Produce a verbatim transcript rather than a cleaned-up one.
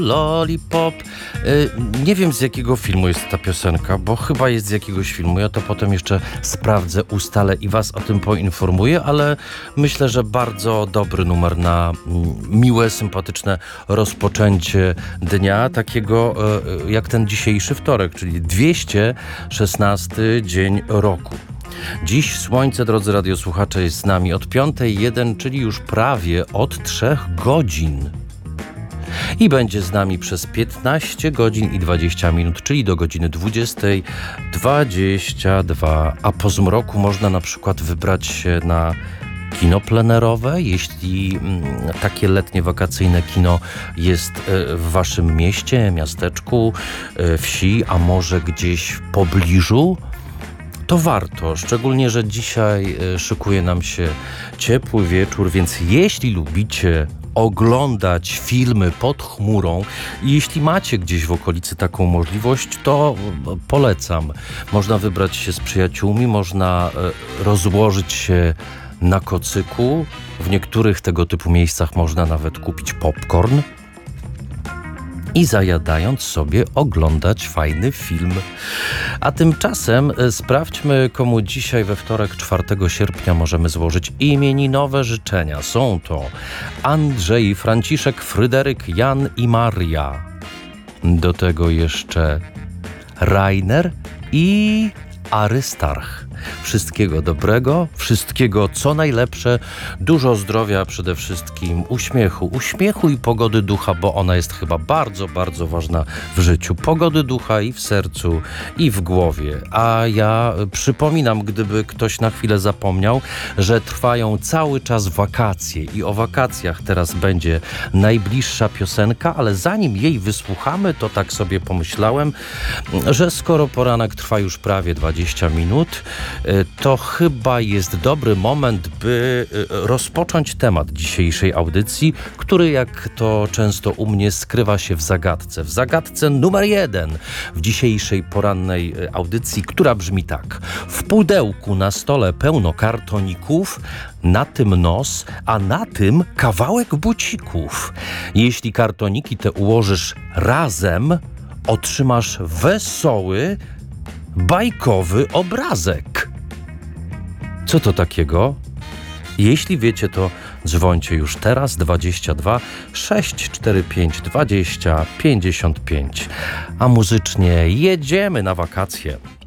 Lollipop. Y, nie wiem, z jakiego filmu jest ta piosenka, bo chyba jest z jakiegoś filmu. Ja to potem jeszcze sprawdzę, ustalę i was o tym poinformuję, ale myślę, że bardzo dobry numer na mm, miłe, sympatyczne rozpoczęcie dnia, takiego y, jak ten dzisiejszy wtorek, czyli dwieście szesnasty dzień roku. Dziś słońce, drodzy radiosłuchacze, jest z nami od piątej jeden, czyli już prawie od trzech godzin. I będzie z nami przez piętnaście godzin i dwadzieścia minut, czyli do godziny dwudziestej dwadzieścia dwa. A po zmroku można na przykład wybrać się na kino plenerowe, jeśli mm, takie letnie, wakacyjne kino jest y, w waszym mieście, miasteczku, y, wsi, a może gdzieś w pobliżu. To warto, szczególnie, że dzisiaj y, szykuje nam się ciepły wieczór, więc jeśli lubicie oglądać filmy pod chmurą i jeśli macie gdzieś w okolicy taką możliwość, to polecam. Można wybrać się z przyjaciółmi, można y, rozłożyć się na kocyku. W niektórych tego typu miejscach można nawet kupić popcorn i zajadając sobie oglądać fajny film. A tymczasem sprawdźmy, komu dzisiaj we wtorek czwartego sierpnia możemy złożyć imieninowe życzenia. Są to Andrzej, Franciszek, Fryderyk, Jan i Maria. Do tego jeszcze Rainer i Arystarch. Wszystkiego dobrego, wszystkiego co najlepsze, dużo zdrowia, przede wszystkim uśmiechu, uśmiechu i pogody ducha, bo ona jest chyba bardzo, bardzo ważna w życiu. Pogody ducha i w sercu, i w głowie. A ja przypominam, gdyby ktoś na chwilę zapomniał, że trwają cały czas wakacje i o wakacjach teraz będzie najbliższa piosenka, ale zanim jej wysłuchamy, to tak sobie pomyślałem, że skoro poranek trwa już prawie dwadzieścia minut, to chyba jest dobry moment, by rozpocząć temat dzisiejszej audycji, który, jak to często u mnie, skrywa się w zagadce. W zagadce numer jeden w dzisiejszej porannej audycji, która brzmi tak. W pudełku na stole pełno kartoników, na tym nos, a na tym kawałek bucików. Jeśli kartoniki te ułożysz razem, otrzymasz wesoły, bajkowy obrazek. Co to takiego? Jeśli wiecie, to dzwońcie już teraz dwadzieścia dwa sześć cztery pięć dwadzieścia pięćdziesiąt pięć. A muzycznie jedziemy na wakacje.